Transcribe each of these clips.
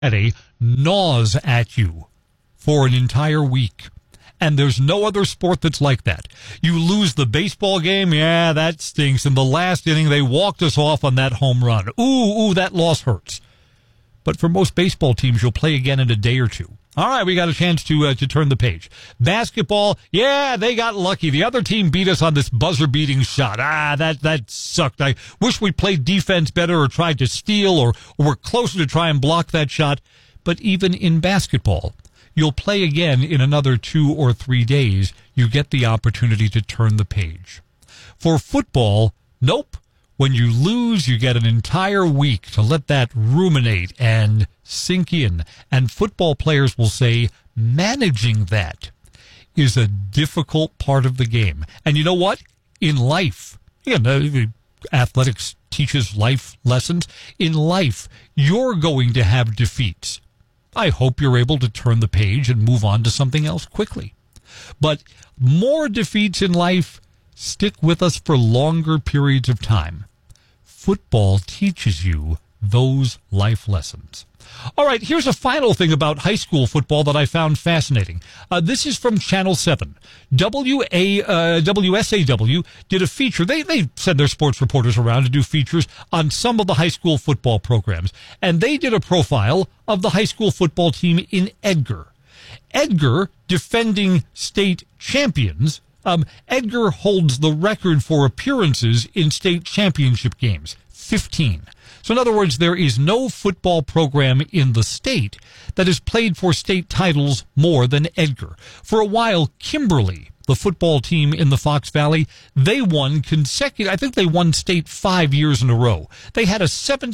gnaws at you for an entire week. And there's no other sport that's like that. You lose the baseball game, yeah, that stinks. In the last inning, they walked us off on that home run. Ooh, that loss hurts. But for most baseball teams, you'll play again in a day or two. All right, we got a chance to turn the page. Basketball, yeah, they got lucky. The other team beat us on this buzzer-beating shot. That sucked. I wish we played defense better or tried to steal or were closer to try and block that shot. But even in basketball, you'll play again in another 2 or 3 days. You get the opportunity to turn the page. For football, nope. When you lose, you get an entire week to let that ruminate and sink in. And football players will say managing that is a difficult part of the game. And you know what? In life, athletics teaches life lessons. In life, you're going to have defeats. I hope you're able to turn the page and move on to something else quickly. But more defeats in life stick with us for longer periods of time. Football teaches you those life lessons. All right, here's a final thing about high school football that I found fascinating. This is from Channel 7. WSAW did a feature. They send their sports reporters around to do features on some of the high school football programs. And they did a profile of the high school football team in Edgar. Edgar, defending state champions, Edgar holds the record for appearances in state championship games, 15. So in other words, there is no football program in the state that has played for state titles more than Edgar. For a while, Kimberly, the football team in the Fox Valley, they won I think they won state 5 years in a row. They had a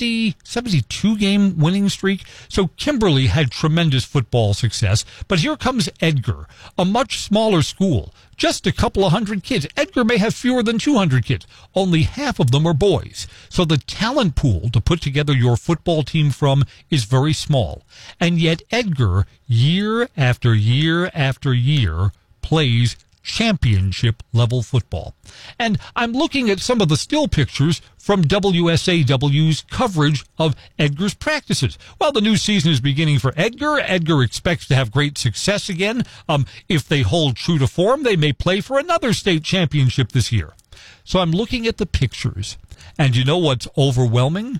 72 game winning streak. So Kimberly had tremendous football success. But here comes Edgar, a much smaller school. Just a couple of hundred kids. Edgar may have fewer than 200 kids. Only half of them are boys. So the talent pool to put together your football team from is very small. And yet Edgar, year after year after year, plays championship level football. And I'm looking at some of the still pictures from WSAW's coverage of Edgar's practices. Well, the new season is beginning for Edgar. Edgar expects to have great success again. If they hold true to form, they may play for another state championship this year. So I'm looking at the pictures, and you know what's overwhelming?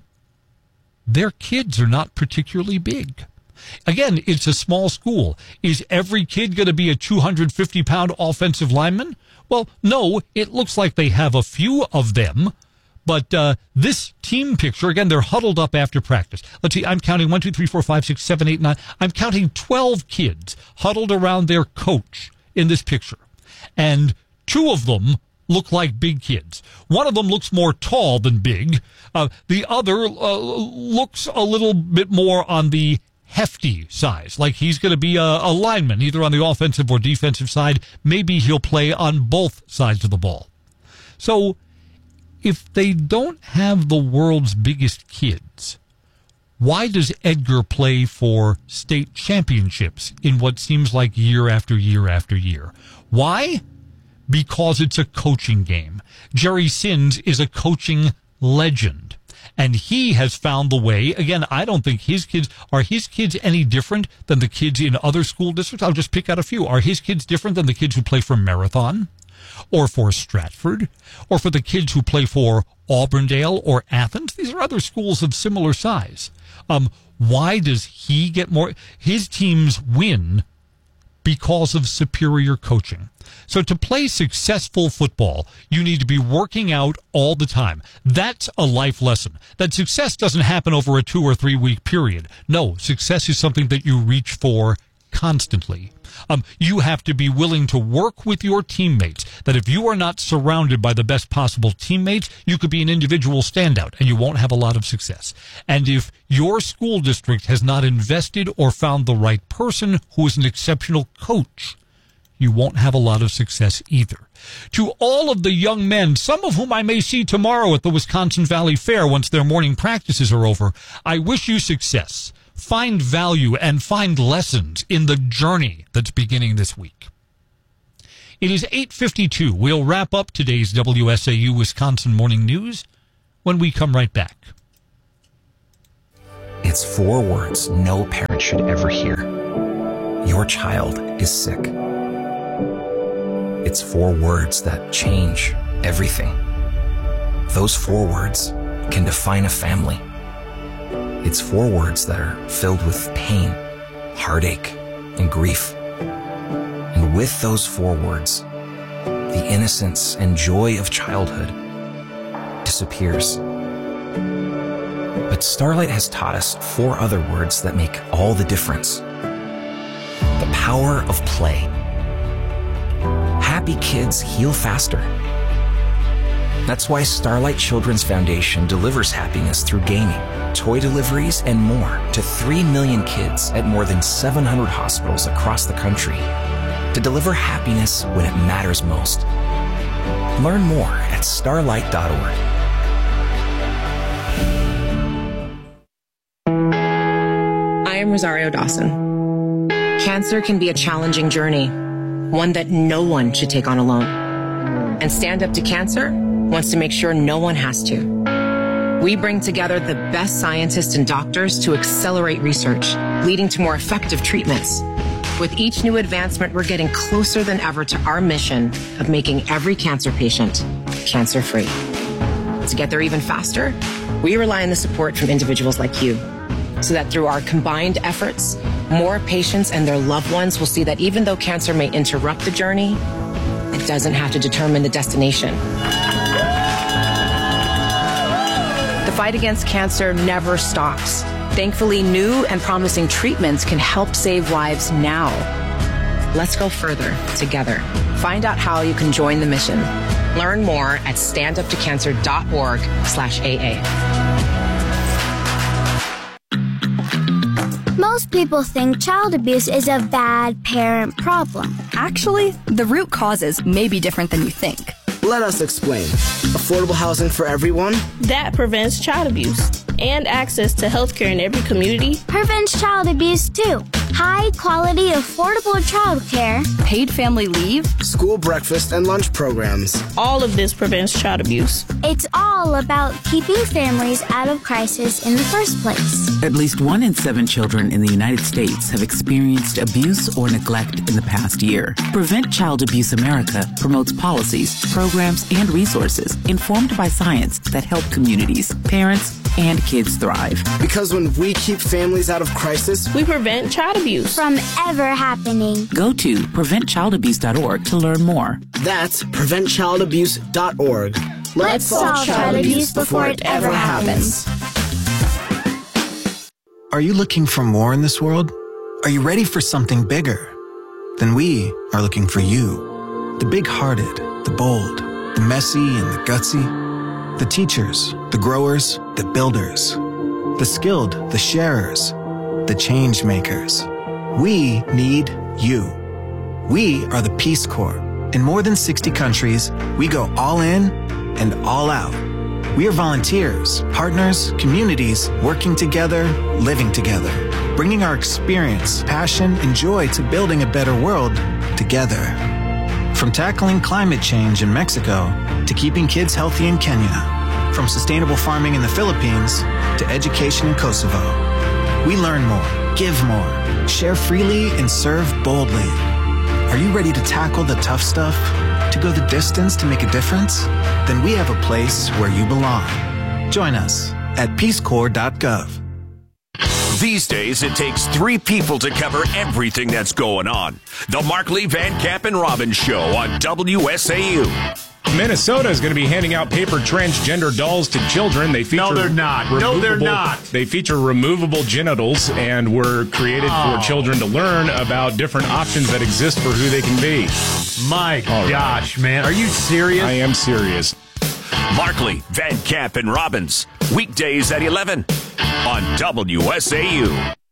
Their kids are not particularly big. Again, it's a small school. Is every kid going to be a 250-pound offensive lineman? Well, no, it looks like they have a few of them. But this team picture, again, they're huddled up after practice. Let's see, I'm counting 1, 2, 3, 4, 5, 6, 7, 8, 9. I'm counting 12 kids huddled around their coach in this picture. And 2 of them look like big kids. One of them looks more tall than big. The other looks a little bit more on the hefty size, like he's going to be a lineman, either on the offensive or defensive side. Maybe he'll play on both sides of the ball. So if they don't have the world's biggest kids, why does Edgar play for state championships in what seems like year after year after year? Why? Because it's a coaching game. Jerry Sins is a coaching legend. And he has found the way. Again, I don't think his kids any different than the kids in other school districts? I'll just pick out a few. Are his kids different than the kids who play for Marathon or for Stratford or for the kids who play for Auburndale or Athens? These are other schools of similar size. Why does he get more? His teams win because of superior coaching. So to play successful football, you need to be working out all the time. That's a life lesson. That success doesn't happen over a 2 or 3 week period. No, success is something that you reach for constantly. You have to be willing to work with your teammates. That if you are not surrounded by the best possible teammates, you could be an individual standout and you won't have a lot of success. And if your school district has not invested or found the right person who is an exceptional coach, you won't have a lot of success either. To all of the young men, some of whom I may see tomorrow at the Wisconsin Valley Fair once their morning practices are over, I wish you success. Find value and find lessons in the journey that's beginning this week. It is 8:52. We'll wrap up today's WSAU Wisconsin Morning News when we come right back. It's 4 words no parent should ever hear. Your child is sick. It's 4 words that change everything. Those 4 words can define a family. It's 4 words that are filled with pain, heartache, and grief. And with those 4 words, the innocence and joy of childhood disappears. But Starlight has taught us 4 other words that make all the difference. The power of play. Happy kids heal faster. That's why Starlight Children's Foundation delivers happiness through gaming, toy deliveries, and more to 3 million kids at more than 700 hospitals across the country to deliver happiness when it matters most. Learn more at starlight.org. I am Rosario Dawson. Cancer can be a challenging journey, one that no one should take on alone. And Stand Up to Cancer wants to make sure no one has to. We bring together the best scientists and doctors to accelerate research, leading to more effective treatments. With each new advancement, we're getting closer than ever to our mission of making every cancer patient cancer-free. To get there even faster, we rely on the support from individuals like you, so that through our combined efforts, more patients and their loved ones will see that even though cancer may interrupt the journey, it doesn't have to determine the destination. The fight against cancer never stops. Thankfully, new and promising treatments can help save lives now. Let's go further together. Find out how you can join the mission. Learn more at standuptocancer.org/AA. Most people think child abuse is a bad parent problem. Actually, the root causes may be different than you think. Let us explain. Affordable housing for everyone? That prevents child abuse. And access to healthcare in every community prevents child abuse too. High quality, affordable childcare, paid family leave, school breakfast and lunch programs. All of this prevents child abuse. It's all about keeping families out of crisis in the first place. At least 1 in 7 children in the United States have experienced abuse or neglect in the past year. Prevent Child Abuse America promotes policies, programs, and resources informed by science that help communities, parents, and kids thrive. Because when we keep families out of crisis, we prevent child abuse from ever happening. Go to preventchildabuse.org to learn more. That's preventchildabuse.org. Let's solve child abuse before it ever happens. Are you looking for more in this world? Are you ready for something bigger? Then we are looking for you. The big-hearted, the bold, the messy and the gutsy. The teachers, the growers, the builders, the skilled, the sharers, the change makers. We need you. We are the Peace Corps. In more than 60 countries, we go all in and all out. We are volunteers, partners, communities, working together, living together, bringing our experience, passion, and joy to building a better world together. From tackling climate change in Mexico to keeping kids healthy in Kenya, from sustainable farming in the Philippines to education in Kosovo. We learn more, give more, share freely, and serve boldly. Are you ready to tackle the tough stuff? To go the distance to make a difference? Then we have a place where you belong. Join us at peacecorps.gov. These days, it takes 3 people to cover everything that's going on. The Markley, Van Camp, and Robbins Show on WSAU. Minnesota is going to be handing out paper transgender dolls to children. They feature No, they're not. No, they're not. They feature removable genitals and were created for children to learn about different options that exist for who they can be. My gosh, man. Are you serious? I am serious. Markley, Van Camp, and Robbins. Weekdays at 11 on WSAU.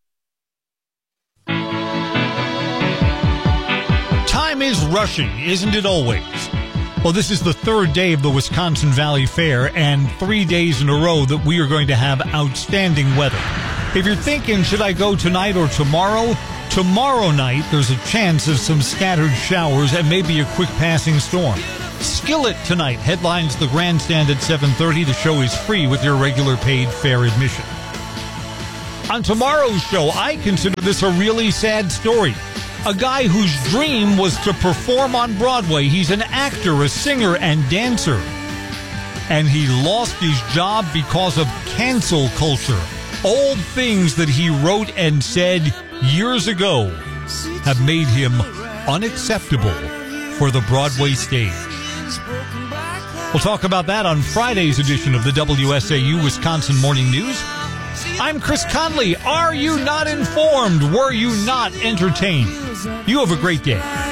Time is rushing, isn't it always? Well, this is the 3rd day of the Wisconsin Valley Fair and 3 days in a row that we are going to have outstanding weather. If you're thinking, should I go tonight or tomorrow? Tomorrow night, there's a chance of some scattered showers and maybe a quick passing storm. Skillet tonight headlines the grandstand at 7:30. The show is free with your regular paid fair admission. On tomorrow's show, I consider this a really sad story. A guy whose dream was to perform on Broadway. He's an actor, a singer, and dancer. And he lost his job because of cancel culture. Old things that he wrote and said years ago have made him unacceptable for the Broadway stage. We'll talk about that on Friday's edition of the WSAU Wisconsin Morning News. I'm Chris Conley. Are you not informed? Were you not entertained? You have a great day.